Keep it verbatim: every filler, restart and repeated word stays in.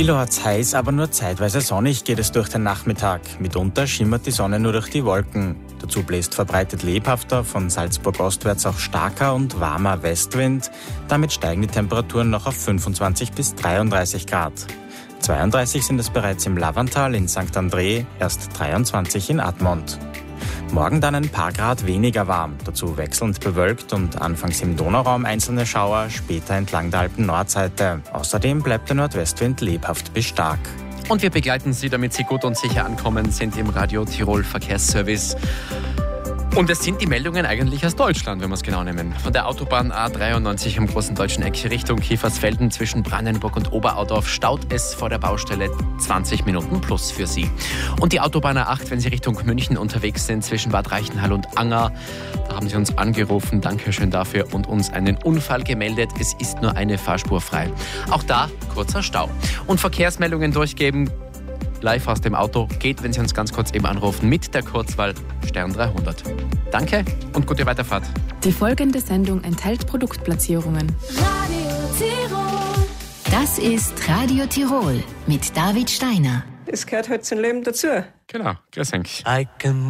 Vielerorts heiß, aber nur zeitweise sonnig geht es durch den Nachmittag. Mitunter schimmert die Sonne nur durch die Wolken. Dazu bläst verbreitet lebhafter, von Salzburg ostwärts auch starker und warmer Westwind. Damit steigen die Temperaturen noch auf fünfundzwanzig bis dreiunddreißig Grad. zweiunddreißig sind es bereits im Lavantal in Sankt André, erst dreiundzwanzig in Admont. Morgen dann ein paar Grad weniger warm, dazu wechselnd bewölkt und anfangs im Donauraum einzelne Schauer, später entlang der Alpen-Nordseite. Außerdem bleibt der Nordwestwind lebhaft bis stark. Und wir begleiten Sie, damit Sie gut und sicher ankommen, sind im Radio Tirol Verkehrsservice. Und es sind die Meldungen eigentlich aus Deutschland, wenn wir es genau nehmen. Von der Autobahn A dreiundneunzig am Großen Deutschen Eck Richtung Kiefersfelden zwischen Brannenburg und Oberaudorf staut es vor der Baustelle zwanzig Minuten plus für Sie. Und die Autobahn A acht, wenn Sie Richtung München unterwegs sind, zwischen Bad Reichenhall und Anger, da haben Sie uns angerufen, Dankeschön dafür, und uns einen Unfall gemeldet. Es ist nur eine Fahrspur frei. Auch da kurzer Stau. Und Verkehrsmeldungen durchgeben, live aus dem Auto, geht, wenn Sie uns ganz kurz eben anrufen, mit der Kurzwahl Stern dreihundert. Danke und gute Weiterfahrt. Die folgende Sendung enthält Produktplatzierungen. Radio Tirol. Das ist Radio Tirol mit David Steiner. Es gehört halt zum Leben dazu. Genau, grüß euch. I can